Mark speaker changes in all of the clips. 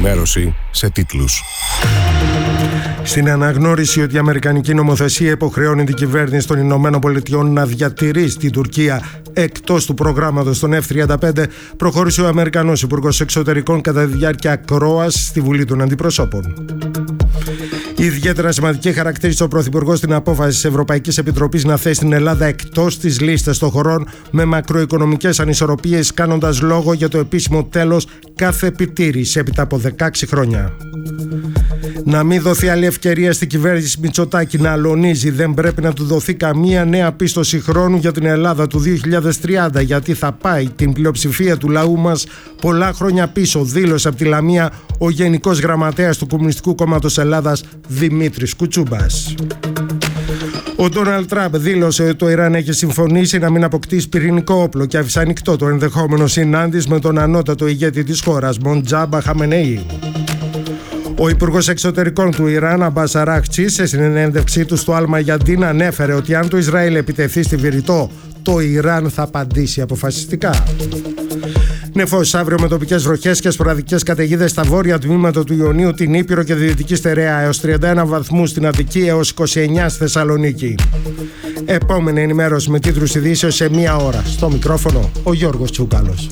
Speaker 1: Ενημέρωση σε τίτλους.
Speaker 2: Στην αναγνώριση ότι η αμερικανική νομοθεσία υποχρεώνει την κυβέρνηση των Ηνωμένων Πολιτειών να διατηρήσει την Τουρκία εκτός του προγράμματος των F-35, προχώρησε ο Αμερικανός Υπουργός Εξωτερικών κατά τη διάρκεια ακρόασης στη Βουλή των Αντιπροσώπων. Ιδιαίτερα σημαντική χαρακτήρισε ο Πρωθυπουργός την απόφαση της Ευρωπαϊκής Επιτροπής να θέσει την Ελλάδα εκτός της λίστας των χωρών με μακροοικονομικές ανισορροπίες, κάνοντας λόγο για το επίσημο τέλος κάθε επιτήρηση έπειτα από 16 χρόνια. Να μην δοθεί άλλη ευκαιρία στην κυβέρνηση Μητσοτάκη να αλωνίζει. Δεν πρέπει να του δοθεί καμία νέα πίστοση χρόνου για την Ελλάδα του 2030, γιατί θα πάει την πλειοψηφία του λαού μας πολλά χρόνια πίσω, δήλωσε από τη Λαμία ο Γενικός Γραμματέας του Κομμουνιστικού Κόμματος Ελλάδας Δημήτρης Κουτσούμπας. Ο Ντόναλντ Τραμπ δήλωσε ότι το Ιράν έχει συμφωνήσει να μην αποκτήσει πυρηνικό όπλο και άφησε ανοιχτό το ενδεχόμενο συνάντηση με τον ανώτατο ηγέτη της χώρας, Μοντζάμπα Χαμενεή. Ο Υπουργός Εξωτερικών του Ιράν, Αμπάς Αράχτσι, σε συνέντευξή του στο Αλ-Μαγιαντίν ανέφερε ότι αν το Ισραήλ επιτεθεί στη Βηρητό, το Ιράν θα απαντήσει αποφασιστικά. Νεφώσεις αύριο με τοπικές βροχές και σποραδικές καταιγίδες στα βόρεια τμήματα του Ιωνίου, την Ήπειρο και τη Δυτική Στερεά, έως 31 βαθμούς στην Αττική, έως 29 στη Θεσσαλονίκη. Επόμενη ενημέρωση με τίτλους ειδήσεως σε 1 ώρα. Στο μικρόφωνο ο Γιώργος Τσούκαλος.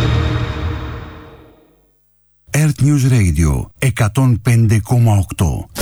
Speaker 3: Earth News Radio 105,8